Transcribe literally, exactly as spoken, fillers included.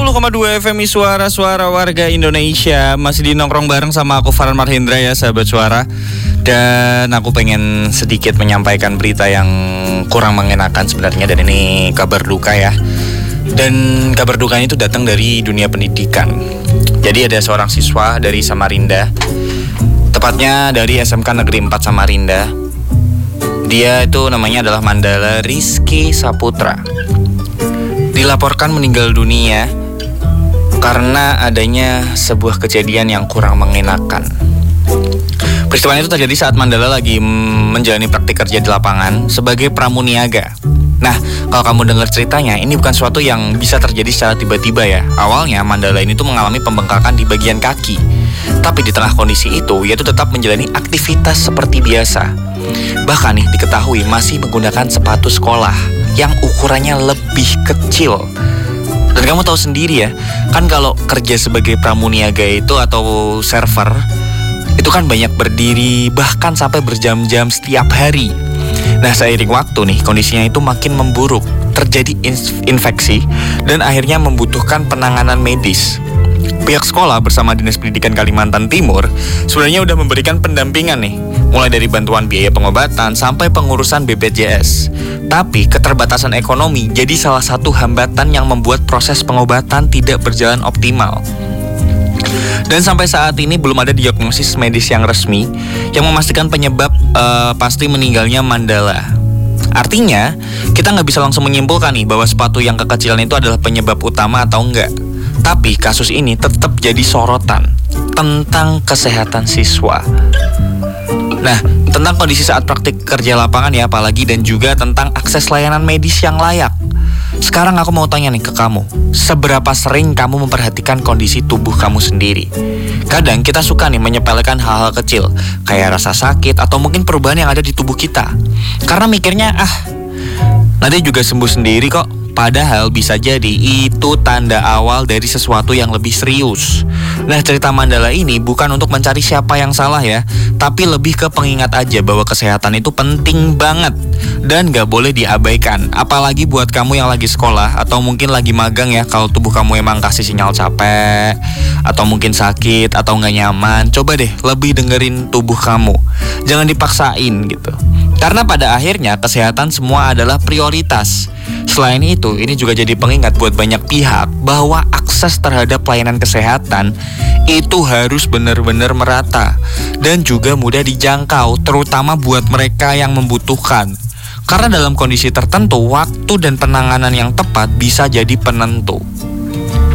puluh koma dua F M I Suara-suara warga Indonesia. Masih di nongkrong bareng sama aku Farhan Marhendra ya sahabat suara. Dan aku pengen sedikit menyampaikan berita yang kurang mengenakan sebenarnya. Dan ini kabar duka ya. Dan kabar dukanya itu datang dari dunia pendidikan. Jadi ada seorang siswa dari Samarinda, tepatnya dari S M K Negeri empat Samarinda. Dia itu namanya adalah Mandala Rizky Saputra. Dilaporkan meninggal dunia karena adanya sebuah kejadian yang kurang mengenakan. Peristiwa itu terjadi saat Mandala lagi menjalani praktik kerja di lapangan sebagai pramuniaga. Nah, kalau kamu dengar ceritanya, ini bukan sesuatu yang bisa terjadi secara tiba-tiba ya. Awalnya Mandala ini tuh mengalami pembengkakan di bagian kaki. Tapi di tengah kondisi itu, ia tuh tetap menjalani aktivitas seperti biasa. Bahkan nih diketahui masih menggunakan sepatu sekolah yang ukurannya lebih kecil. Dan kamu tahu sendiri ya, kan kalau kerja sebagai pramuniaga itu atau server, itu kan banyak berdiri bahkan sampai berjam-jam setiap hari. Nah, seiring waktu nih kondisinya itu makin memburuk, terjadi infeksi dan akhirnya membutuhkan penanganan medis. Pihak sekolah bersama Dinas Pendidikan Kalimantan Timur sebenarnya udah memberikan pendampingan nih, mulai dari bantuan biaya pengobatan sampai pengurusan B P J S. Tapi keterbatasan ekonomi jadi salah satu hambatan yang membuat proses pengobatan tidak berjalan optimal. Dan sampai saat ini belum ada diagnosis medis yang resmi yang memastikan penyebab uh, pasti meninggalnya Mandala. Artinya, kita nggak bisa langsung menyimpulkan nih bahwa sepatu yang kekecilan itu adalah penyebab utama atau enggak. Tapi kasus ini tetap jadi sorotan tentang kesehatan siswa. Nah, tentang kondisi saat praktik kerja lapangan ya apalagi, dan juga tentang akses layanan medis yang layak. Sekarang aku mau tanya nih ke kamu, seberapa sering kamu memperhatikan kondisi tubuh kamu sendiri? Kadang kita suka nih menyepelekan hal-hal kecil, kayak rasa sakit atau mungkin perubahan yang ada di tubuh kita. Karena mikirnya, ah, nanti juga sembuh sendiri kok. Padahal bisa jadi itu tanda awal dari sesuatu yang lebih serius. Nah, cerita Mandala ini bukan untuk mencari siapa yang salah ya, tapi lebih ke pengingat aja bahwa kesehatan itu penting banget dan gak boleh diabaikan. Apalagi buat kamu yang lagi sekolah atau mungkin lagi magang ya, kalau tubuh kamu emang kasih sinyal capek atau mungkin sakit atau gak nyaman, coba deh lebih dengerin tubuh kamu. Jangan dipaksain gitu. Karena pada akhirnya kesehatan semua adalah prioritas. Selain itu, ini juga jadi pengingat buat banyak pihak bahwa akses terhadap pelayanan kesehatan itu harus benar-benar merata dan juga mudah dijangkau, terutama buat mereka yang membutuhkan. Karena dalam kondisi tertentu, waktu dan penanganan yang tepat bisa jadi penentu.